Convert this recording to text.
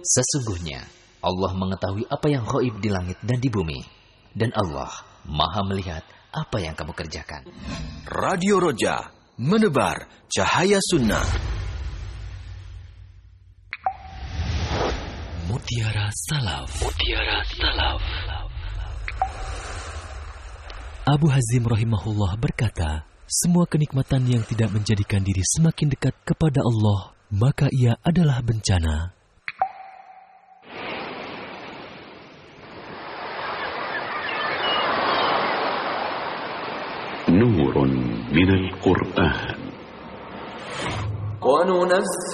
Sesungguhnya Allah mengetahui apa yang gaib di langit dan di bumi, dan Allah Maha melihat apa yang kamu kerjakan. Radio Roja, menebar cahaya sunnah. Mutiara Salaf. Abu Hazim rahimahullah berkata, semua kenikmatan yang tidak menjadikan diri semakin dekat kepada Allah, maka ia adalah bencana. نور من القرآن.